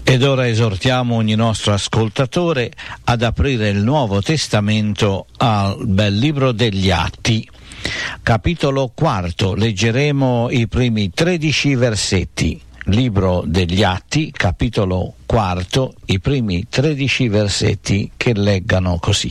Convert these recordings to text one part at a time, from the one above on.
Ed ora esortiamo ogni nostro ascoltatore ad aprire il Nuovo Testamento al bel libro degli Atti, capitolo 4. Leggeremo i primi 13 versetti. Libro degli Atti, capitolo 4, i primi 13 versetti che leggano così.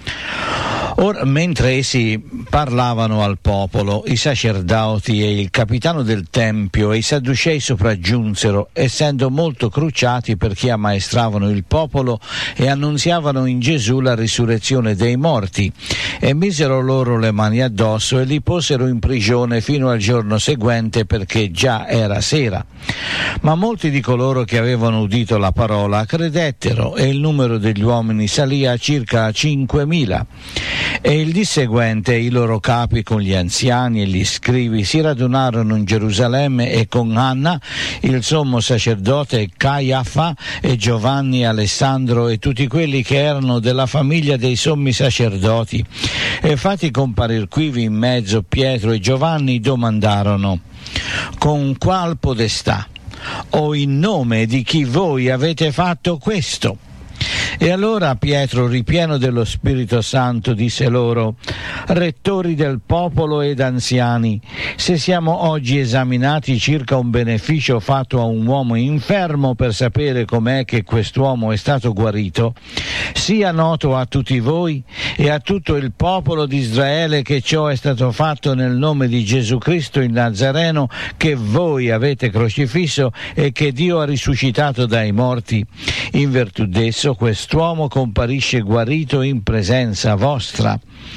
Ora, mentre essi parlavano al popolo, i sacerdoti e il capitano del tempio e i sadducei sopraggiunsero, essendo molto crucciati perché ammaestravano il popolo e annunziavano in Gesù la risurrezione dei morti, e misero loro le mani addosso e li posero in prigione fino al giorno seguente, perché già era sera. Ma molti di coloro che avevano udito la parola credettero, e il numero degli uomini salì a circa 5.000. E il dì seguente i loro capi con gli anziani e gli scribi si radunarono in Gerusalemme, e con Anna, il sommo sacerdote, Caiafa e Giovanni, Alessandro e tutti quelli che erano della famiglia dei sommi sacerdoti. E fatti comparir quivi in mezzo Pietro e Giovanni, domandarono: con qual podestà o in nome di chi voi avete fatto questo? E allora Pietro, ripieno dello Spirito Santo, disse loro: rettori del popolo ed anziani, se siamo oggi esaminati circa un beneficio fatto a un uomo infermo per sapere com'è che quest'uomo è stato guarito, sia noto a tutti voi e a tutto il popolo di Israele che ciò è stato fatto nel nome di Gesù Cristo il Nazareno, che voi avete crocifisso e che Dio ha risuscitato dai morti. In virtù d'esso quest'uomo comparisce guarito in presenza vostra.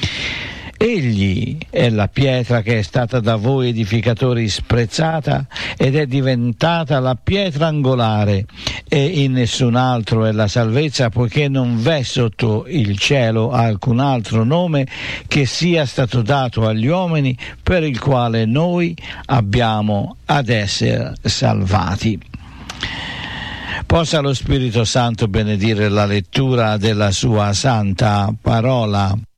Egli è la pietra che è stata da voi edificatori sprezzata ed è diventata la pietra angolare, e in nessun altro è la salvezza, poiché non v'è sotto il cielo alcun altro nome che sia stato dato agli uomini per il quale noi abbiamo ad essere salvati. Possa lo Spirito Santo benedire la lettura della sua santa parola.